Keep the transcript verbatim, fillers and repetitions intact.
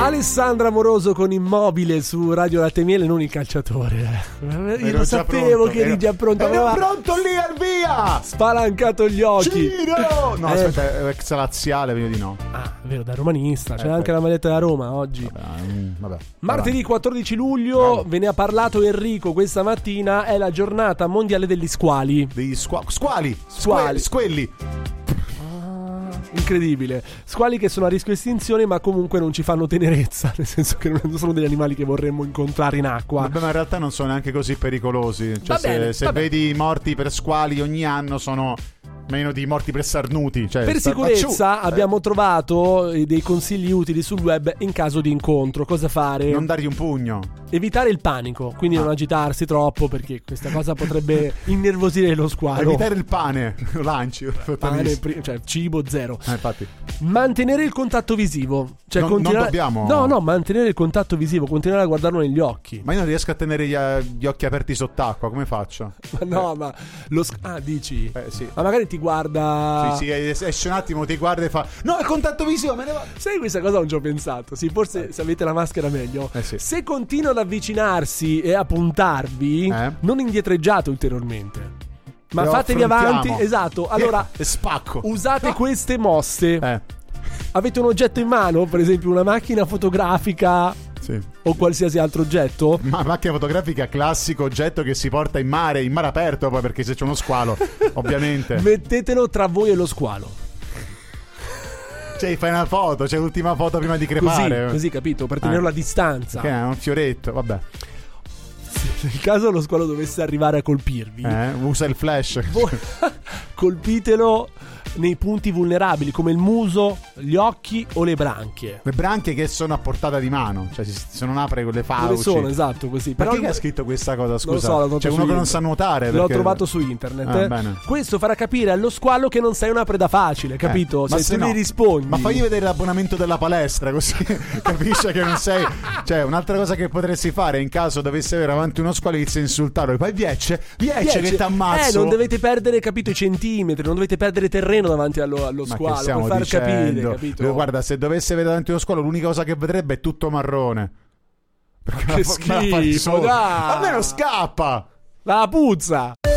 Alessandra Moroso con Immobile su Radio Latte e Miele, non il calciatore. Io lo sapevo pronto, che eri già pronto. Ero pronto lì al via. Spalancato gli occhi. Ciro! No, eh. aspetta, ex laziale, meglio di no. Ah, è vero, da romanista. C'è eh, anche beh. la maglietta da Roma oggi. Vabbè, mm, vabbè. Martedì quattordici luglio, Bravo. Ve ne ha parlato Enrico questa mattina, è la giornata mondiale degli squali. Degli squa- squali. Squali. Squelli. Incredibile. Squali che sono a rischio estinzione, ma comunque non ci fanno tenerezza, nel senso che non sono degli animali che vorremmo incontrare in acqua. Vabbè, ma in realtà non sono neanche così pericolosi. Cioè, va se, bene, se vedi morti per squali ogni anno sono meno di morti per starnuti. Cioè, per sta- sicurezza eh. abbiamo trovato dei consigli utili sul web in caso di incontro. Cosa fare? Non dargli un pugno. Evitare il panico, quindi ah. non agitarsi troppo, perché questa cosa potrebbe innervosire lo squalo. Evitare il pane, lo lanci. Pane, cioè cibo zero. Eh, infatti. Mantenere il contatto visivo, cioè non, continuare... non dobbiamo. No, no, mantenere il contatto visivo, continuare a guardarlo negli occhi. Ma io non riesco a tenere gli, gli occhi aperti sott'acqua, come faccio? Ma no, ma lo sc- ah, dici? Eh, sì. Ma magari ti guarda. Sì, sì, esce un attimo, ti guarda e fa: no, il contatto visivo, me ne va. Sai, questa cosa non ci ho pensato. Sì, forse eh. se avete la maschera meglio. Eh, sì. Se continua ad avvicinarsi e a puntarvi, eh? non indietreggiate ulteriormente, ma Lo fatevi avanti. Esatto. Allora, e spacco. Usate queste mosse. Eh. Avete un oggetto in mano, per esempio una macchina fotografica, sì, o qualsiasi altro oggetto. Ma macchina fotografica, classico oggetto che si porta in mare, in mare aperto, poi, perché se c'è uno squalo, ovviamente. Mettetelo tra voi e lo squalo. Cioè, fai una foto, c'è l'ultima foto prima di crepare. Così, così, capito? Per tenerlo eh. a distanza. Che è un fioretto, vabbè. Nel caso lo squalo dovesse arrivare a colpirvi, eh, usa il flash. Colpitelo nei punti vulnerabili come il muso, gli occhi o le branchie. Le branchie che sono a portata di mano, cioè se non apre con le fauci. Dove sono, esatto, così. Ma però chi ha scritto questa cosa, scusa? Non lo so, l'ho c'è uno che internet. non sa nuotare L'ho perché... trovato su internet. Ah, bene. Questo farà capire allo squalo che non sei una preda facile, capito? Eh, se, ma se tu no, gli rispondi. Ma fagli vedere l'abbonamento della palestra, così capisce che non sei. Cioè, un'altra cosa che potresti fare in caso dovesse avere avanti uno squalo, inizia a insultarlo. Poi viece, viece che ti ammazzo. Eh, non dovete perdere, capito, i centimetri, non dovete perdere terreno davanti allo, allo Ma squalo che stiamo per far dicendo? capire, capito? Guarda, se dovesse vedere davanti uno squalo, l'unica cosa che vedrebbe è tutto marrone. Perché che schifo, dai! Almeno scappa! La puzza!